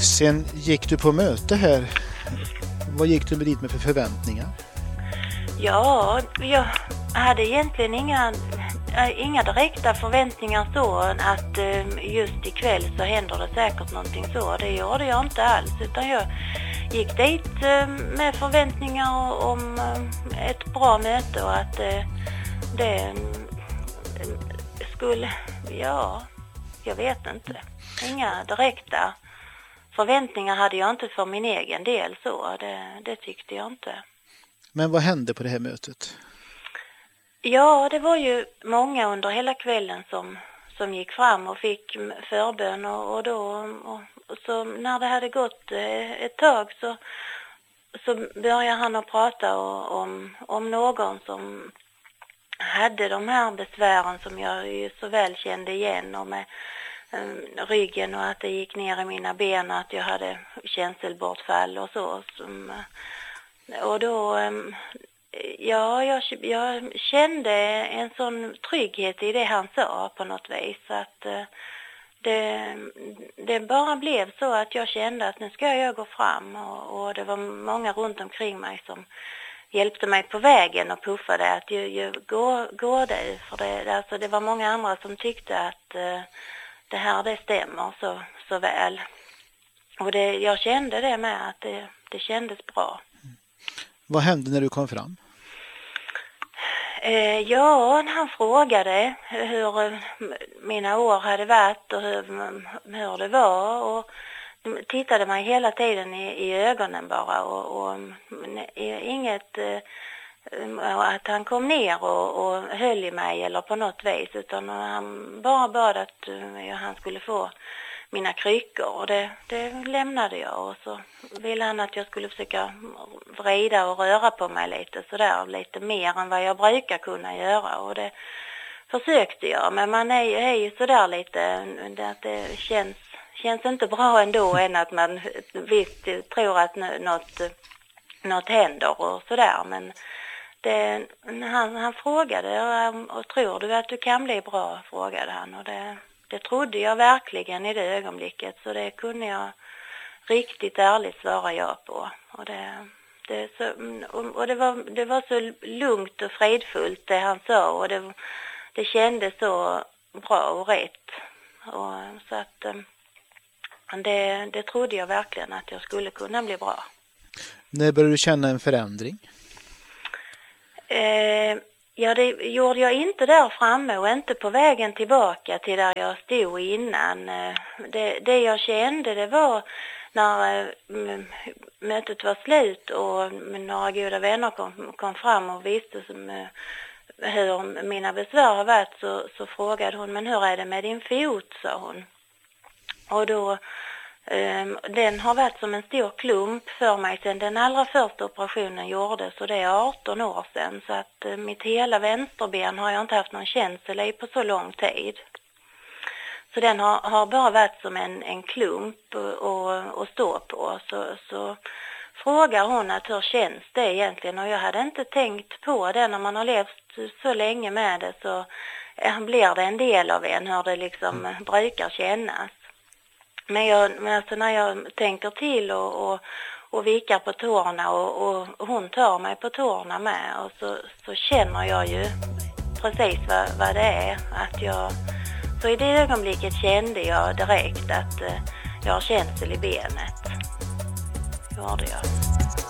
Sen gick du på möte här. Vad gick du med dit med för förväntningar? Ja, jag hade egentligen inga direkta förväntningar så att just ikväll så händer det säkert någonting så. Det gjorde jag inte alls, utan jag gick dit med förväntningar om ett bra möte och att det skulle, ja, jag vet inte. Inga direkta förväntningar hade jag inte för min egen del så, det tyckte jag inte. Men vad hände på det här mötet? Ja, det var ju många under hela kvällen som gick fram och fick förbön och så när det hade gått ett tag så började han att prata om någon som hade de här besvären som jag ju så väl kände igen och med ryggen och att det gick ner i mina ben och att jag hade känselbortfall och så. Och då, ja, jag kände en sån trygghet i det han sa på något vis. Att det bara blev så att jag kände att nu ska jag gå fram. Och det var många runt omkring mig som hjälpte mig på vägen och puffade att gå där. För det var många andra som tyckte att det här det stämmer så väl. Och jag kände det med att det kändes bra. Vad hände när du kom fram? Ja, han frågade hur mina år hade varit och hur det var och tittade mig hela tiden i ögonen bara och inget att han kom ner och höll i mig eller på något vis, utan han bara bad att han skulle få mina kryckor och det lämnade jag och så ville han att jag skulle försöka vrida och röra på mig lite mer än vad jag brukar kunna göra och det försökte jag, men man är ju sådär lite att det känns inte bra ändå än att man visst tror att något händer och sådär, men han frågade och tror du att du kan bli bra, frågade han och det trodde jag verkligen i det ögonblicket, så det kunde jag riktigt ärligt svara ja på. Och det var så lugnt och fridfullt det han sa och det kändes så bra och rätt. Och så att det trodde jag verkligen att jag skulle kunna bli bra. När började du känna en förändring? Ja, det gjorde jag inte där framme och inte på vägen tillbaka till där jag stod innan. Det jag kände det var när mötet var slut och några goda vänner kom fram och visste hur mina besvär har varit så frågade hon, men hur är det med din fot, sa hon. Och då den har varit som en stor klump för mig sedan den allra första operationen gjordes, och det är 18 år sedan, så att mitt hela vänsterben har jag inte haft någon känsel i på så lång tid. Så den har bara varit som en klump att stå på. Så frågar hon att hur känns det egentligen, och jag hade inte tänkt på det. När man har levt så länge med det så blir det en del av en hur det liksom brukar kännas. Men alltså när jag tänker till och vickar på tårna och hon tar mig på tårna med, och så känner jag ju precis vad det är. Så i det ögonblicket kände jag direkt att jag har känsel i benet. Gjorde jag.